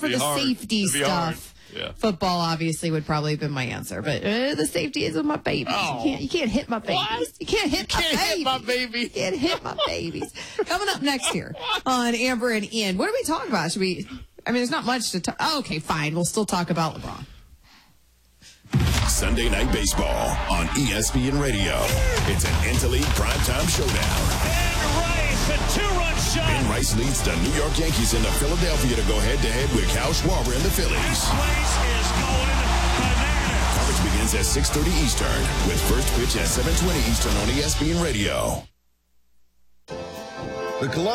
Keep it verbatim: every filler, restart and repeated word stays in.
for the hard. safety It'd be hard. stuff. Yeah. Football obviously would probably have been my answer, but uh, the safety is of my babies. Oh. You can't, you can't hit my babies. What? You can't hit You my can't babies. hit my baby. You can't hit my babies. Coming up next here on Amber and Ian, what are we talking about? Should we? I mean, there's not much to talk. Oh, okay, fine. We'll still talk about LeBron. Sunday Night Baseball on E S P N Radio. It's an Interleague primetime showdown. Ben Rice, a two-run shot. Ben Rice leads the New York Yankees into Philadelphia to go head-to-head with Kyle Schwarber and the Phillies. This place is going bananas. Coverage begins at six thirty Eastern with first pitch at seven twenty Eastern on E S P N Radio. The Columbus